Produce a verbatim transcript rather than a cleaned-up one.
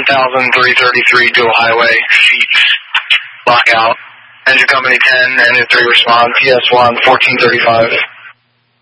thousand three thirty-three dual highway, seats, lockout. Engine company ten, engine three response, P S one, fourteen thirty-five.